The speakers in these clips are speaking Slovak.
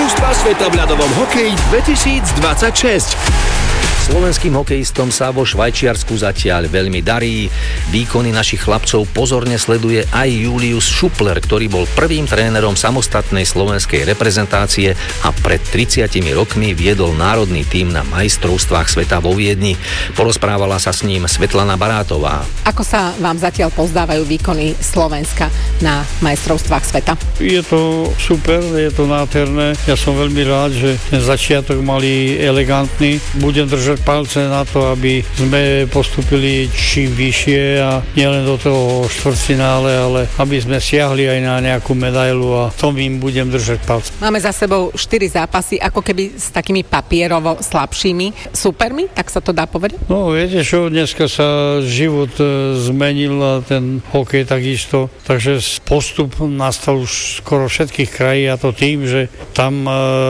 Majstrovstvá sveta v ľadovom hokeji 2026. Slovenským hokejistom sa vo Švajčiarsku zatiaľ veľmi darí. Výkony našich chlapcov pozorne sleduje aj Julius Šupler, ktorý bol prvým trénerom samostatnej slovenskej reprezentácie a pred 30 rokmi viedol národný tím na majstrovstvách sveta vo Viedni. Porozprávala sa s ním Svetlana Barátová. Ako sa vám zatiaľ pozdávajú výkony Slovenska na majstrovstvách sveta? Je to super, je to nádherné. Ja som veľmi rád, že ten začiatok mali elegantný. Budem držať palce na to, aby sme postúpili čím vyššie a nielen do toho štvrťfinále, ale aby sme siahli aj na nejakú medailu a tom im budem držať palce. Máme za sebou 4 zápasy, ako keby s takými papierovo slabšími supermi, tak sa to dá povedať? No, viete čo, dneska sa život zmenil a ten hokej takisto, takže postup nastal už skoro všetkých krají a to tým, že tam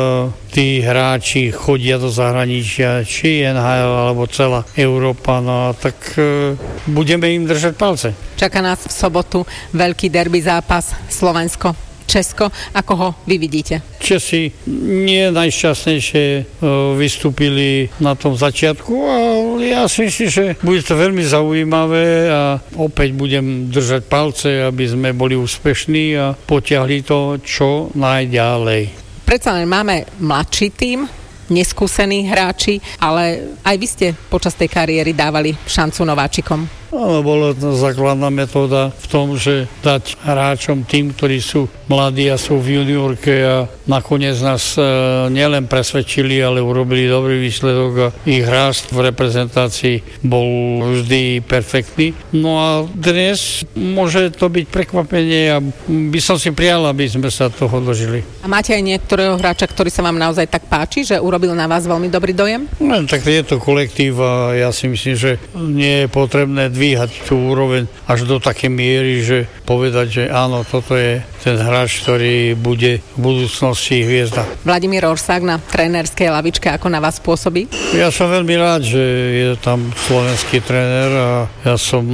tí hráči chodia do zahraničia, či NHL alebo celá Európa, no tak budeme im držať palce. Čaká nás v sobotu veľký derby zápas Slovensko-Česko. Ako ho vy vidíte? Česi nie najšťastnejšie vystúpili na tom začiatku, ale ja si myslím, že bude to veľmi zaujímavé a opäť budem držať palce, aby sme boli úspešní a potiahli to čo najďalej. Predsa len máme mladší tím, neskúsení hráči, ale aj vy ste počas tej kariéry dávali šancu nováčikom. Áno, bola to základná metóda v tom, že dať hráčom tým, ktorí sú mladí a sú v juniorke a nakoniec nás nielen presvedčili, ale urobili dobrý výsledok a ich rast v reprezentácii bol vždy perfektný. No a dnes môže to byť prekvapenie a by som si prijal, aby sme sa toho dožili. A máte aj niektorého hráča, ktorý sa vám naozaj tak páči, že urobil na vás veľmi dobrý dojem? No, tak je to kolektív a ja si myslím, že nie je potrebné dvíhať tú úroveň až do také miery, že povedať, že áno, toto je ten hráč, ktorý bude v budúcnosti hviezda. Vladimír Orsák na trénerskej lavičke, ako na vás pôsobí? Ja som veľmi rád, že je tam slovenský tréner a ja som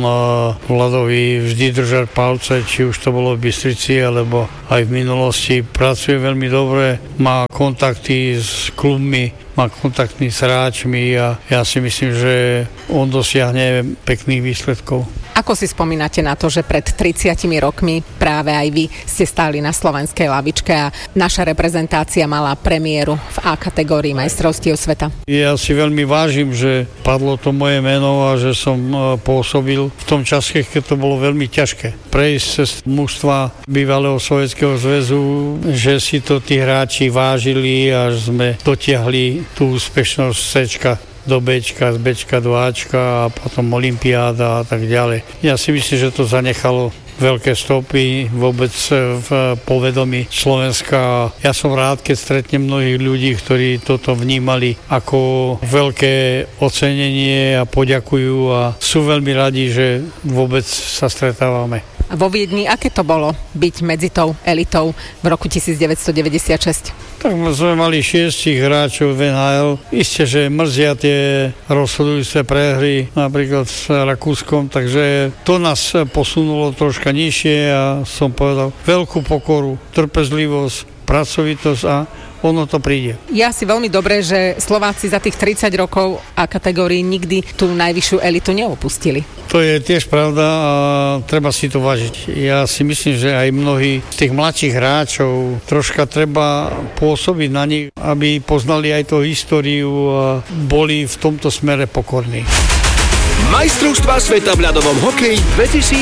Vladovi vždy držal palce, či už to bolo v Bystrici, alebo aj v minulosti. Pracuje veľmi dobre, má kontakty s klubmi, má kontakty s hráčmi a ja si myslím, že on dosiahne pekných výsledkov. Ako si spomínate na to, že pred 30 rokmi práve aj vy ste stáli na slovenskej lavičke a naša reprezentácia mala premiéru v A kategórii majstrovstiev sveta? Ja si veľmi vážim, že padlo to moje meno a že som pôsobil v tom čase, keď to bolo veľmi ťažké. Prejsť cez mužstva bývalého Sovietskeho zväzu, že si to tí hráči vážili a že sme dotiahli tú úspešnosť Cčka do Bčka, z Bčka do Ačka a potom olympiáda a tak ďalej. Ja si myslím, že to zanechalo veľké stopy vôbec v povedomí Slovenska. Ja som rád, keď stretnem mnohých ľudí, ktorí toto vnímali ako veľké ocenenie a poďakujú a sú veľmi radi, že vôbec sa stretávame. A vo Viedni, aké to bolo byť medzi tou elitou v roku 1996? Tak sme mali 6 hráčov v NHL. Isté, že mrzia tie rozhodujúce prehry, napríklad s Rakúskom, takže to nás posunulo troška nižšie a som povedal veľkú pokoru, trpezlivosť, pracovitosť a ono to príde. Ja si veľmi dobre, že Slováci za tých 30 rokov A kategórii nikdy tú najvyššiu elitu neopustili. To je tiež pravda a treba si to vážiť. Ja si myslím, že aj mnohí z tých mladších hráčov troška treba pôsobiť na nich, aby poznali aj tú históriu a boli v tomto smere pokorní. Majstrovstvá sveta v ľadovom hokeji 2026.